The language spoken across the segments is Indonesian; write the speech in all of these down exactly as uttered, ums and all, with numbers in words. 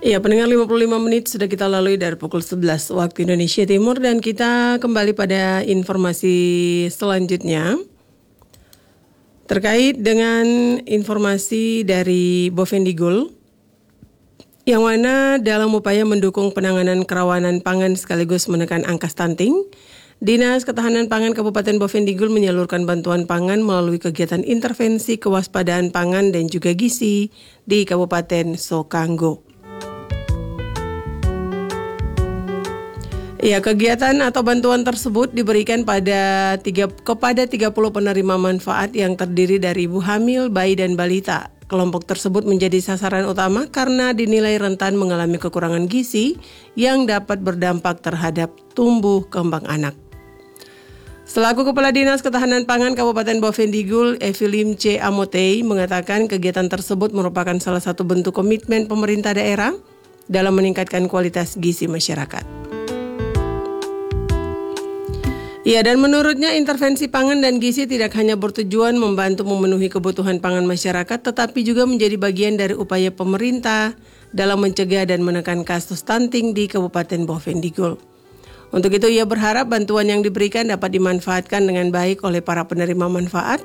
Iya, pendengar lima puluh lima menit sudah kita lalui dari pukul sebelas waktu Indonesia Timur dan kita kembali pada informasi selanjutnya terkait dengan informasi dari Bovendigul yang mana dalam upaya mendukung penanganan kerawanan pangan sekaligus menekan angka stunting, Dinas Ketahanan Pangan Kabupaten Bovendigul menyalurkan bantuan pangan melalui kegiatan intervensi kewaspadaan pangan dan juga gizi di Kabupaten Sokanggo. Ya, kegiatan atau bantuan tersebut diberikan pada tiga, kepada tiga puluh penerima manfaat yang terdiri dari ibu hamil, bayi, dan balita. Kelompok tersebut menjadi sasaran utama karena dinilai rentan mengalami kekurangan gizi yang dapat berdampak terhadap tumbuh kembang anak. Selaku Kepala Dinas Ketahanan Pangan Kabupaten Bovendigul, Evilim C. Amotei mengatakan kegiatan tersebut merupakan salah satu bentuk komitmen pemerintah daerah dalam meningkatkan kualitas gizi masyarakat. Ya, dan menurutnya intervensi pangan dan gizi tidak hanya bertujuan membantu memenuhi kebutuhan pangan masyarakat, tetapi juga menjadi bagian dari upaya pemerintah dalam mencegah dan menekan kasus stunting di Kabupaten Bovendigul. Untuk itu ia berharap bantuan yang diberikan dapat dimanfaatkan dengan baik oleh para penerima manfaat,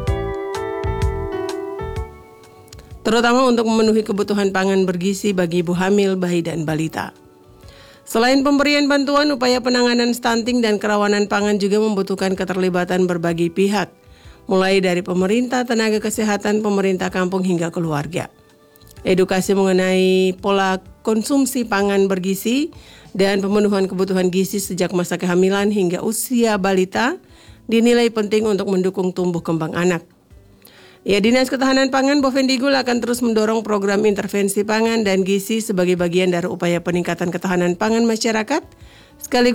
terutama untuk memenuhi kebutuhan pangan bergizi bagi ibu hamil, bayi, dan balita. Selain pemberian bantuan, upaya penanganan stunting dan kerawanan pangan juga membutuhkan keterlibatan berbagai pihak, mulai dari pemerintah, tenaga kesehatan, pemerintah kampung hingga keluarga. Edukasi mengenai pola konsumsi pangan bergizi dan pemenuhan kebutuhan gizi sejak masa kehamilan hingga usia balita dinilai penting untuk mendukung tumbuh kembang anak. Ya, Dinas Ketahanan Pangan Bovendigul akan terus mendorong program intervensi pangan dan gizi sebagai bagian dari upaya peningkatan ketahanan pangan masyarakat, sekaligus